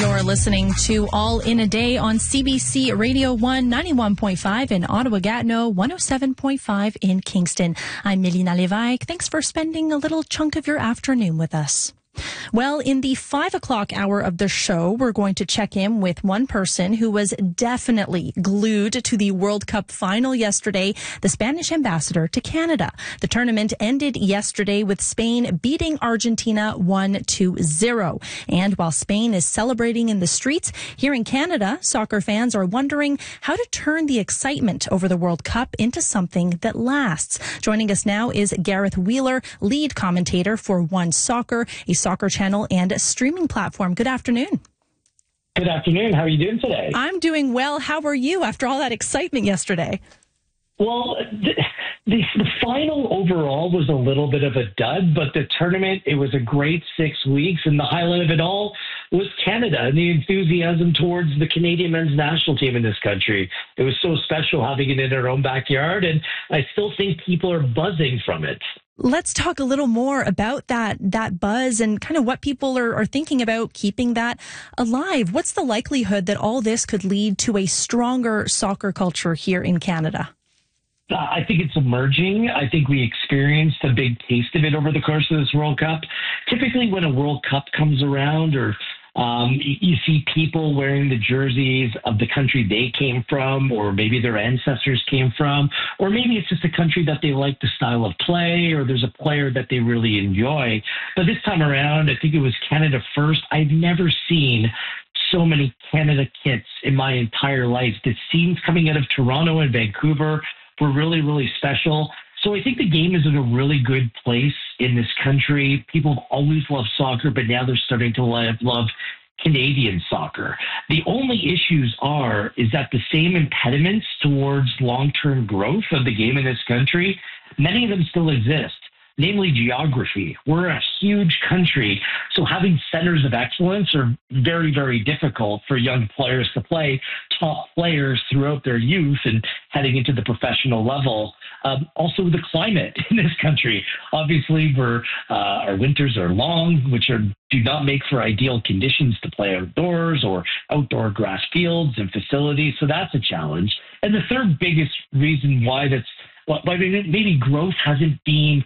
You're listening to All in a Day on CBC Radio 1, 91.5 in Ottawa-Gatineau, 107.5 in Kingston. I'm Melina Lévesque. Thanks for spending a little chunk of your afternoon with us. Well, in the 5 o'clock hour of the show, we're going to check in with one person who was definitely glued to the World Cup final yesterday, the Spanish ambassador to Canada. The tournament ended yesterday with Spain beating Argentina 1-0. And while Spain is celebrating in the streets, here in Canada, soccer fans are wondering how to turn the excitement over the World Cup into something that lasts. Joining us now is Gareth Wheeler, lead commentator for One Soccer, a soccer channel and a streaming platform. Good afternoon. Good afternoon. How are you doing today? I'm doing well. How are you after all that excitement yesterday? Well, the final overall was a little bit of a dud, but the tournament, it was a great 6 weeks, and the highlight of it all was Canada and the enthusiasm towards the Canadian men's national team in this country. It was so special having it in our own backyard, and I still think people are buzzing from it. Let's talk a little more about that buzz and kind of what people are thinking about keeping that alive. What's the likelihood that all this could lead to a stronger soccer culture here in Canada? I think it's emerging. I think we experienced a big taste of it over the course of this World Cup. Typically when a World Cup comes around, or you see people wearing the jerseys of the country they came from, or maybe their ancestors came from, or maybe it's just a country that they like the style of play, or there's a player that they really enjoy. But this time around, I think it was Canada first. I've never seen so many Canada kits in my entire life. The scenes coming out of Toronto and Vancouver were really, really special. So I think the game is in a really good place in this country. People have always loved soccer, but now they're starting to love Canadian soccer. The only issues is that the same impediments towards long-term growth of the game in this country, many of them still exist. Namely geography. We're a huge country, so having centers of excellence are very, very difficult for young players to play top players throughout their youth and heading into the professional level. Also, the climate in this country. Obviously, our winters are long, which do not make for ideal conditions to play outdoors or outdoor grass fields and facilities, so that's a challenge. And the third biggest reason why maybe growth hasn't been